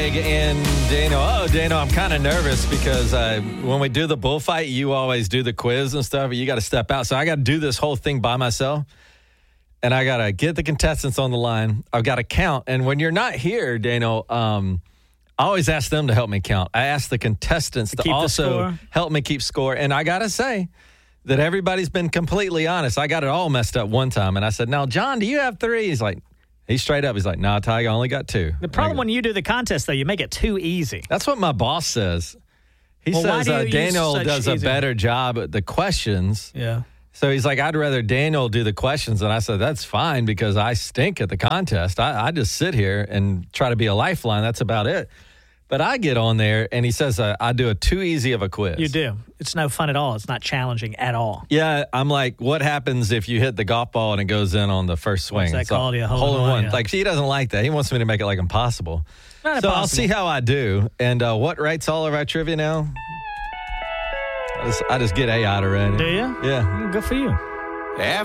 And Dano, I'm kind of nervous because when we do the bullfight, you always do the quiz and stuff. You got to step out. So I got to do this whole thing by myself. And I got to get the contestants on the line. I've got to count. And when you're not here, Dano, I always ask them to help me count. I ask the contestants to also help me keep score. And I got to say that everybody's been completely honest. I got it all messed up one time. And I said, now, John, do you have 3? He's like, he's straight up. He's like, nah, Tiger, I only got 2. The problem when you do the contest, though, you make it too easy. That's what my boss says. He says Daniel does a better job at the questions. Yeah. So he's like, I'd rather Daniel do the questions. And I said, that's fine because I stink at the contest. I just sit here and try to be a lifeline. That's about it. But I get on there, and he says I do it too easy of a quiz. You do. It's no fun at all. It's not challenging at all. Yeah, I'm like, what happens if you hit the golf ball and it goes in on the first swing? What's that called? A hole-in-one. Yeah. Like, he doesn't like that. He wants me to make it like impossible. Not so impossible. I'll see how I do. And what writes all of our trivia now? I just get A out of it. Do you? Yeah. Good for you.